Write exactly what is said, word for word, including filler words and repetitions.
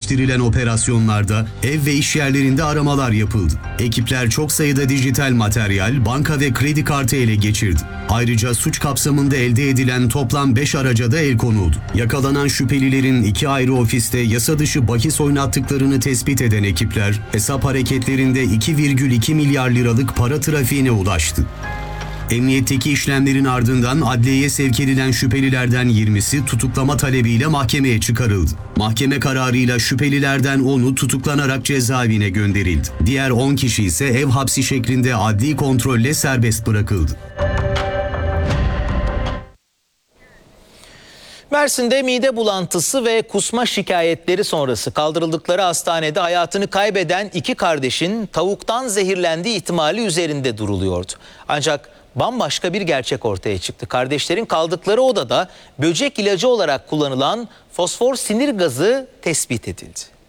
gerçekleştirilen operasyonlarda ev ve iş yerlerinde aramalar yapıldı. Ekipler çok sayıda dijital materyal, banka ve kredi kartı ele geçirdi. Ayrıca suç kapsamında elde edilen toplam beş araca da el konuldu. Yakalanan şüphelilerin iki ayrı ofiste yasa dışı bahis oynattıklarını tespit eden ekipler, hesap hareketlerinde iki virgül iki milyar liralık para trafiğine ulaştı. Emniyetteki işlemlerin ardından adliyeye sevk edilen şüphelilerden yirmisi tutuklama talebiyle mahkemeye çıkarıldı. Mahkeme kararıyla şüphelilerden onu tutuklanarak cezaevine gönderildi. Diğer on kişi ise ev hapsi şeklinde adli kontrolle serbest bırakıldı. Mersin'de mide bulantısı ve kusma şikayetleri sonrası kaldırıldıkları hastanede hayatını kaybeden iki kardeşin tavuktan zehirlendiği ihtimali üzerinde duruluyordu. Ancak bambaşka bir gerçek ortaya çıktı. Kardeşlerin kaldıkları odada böcek ilacı olarak kullanılan fosfor sinir gazı tespit edildi.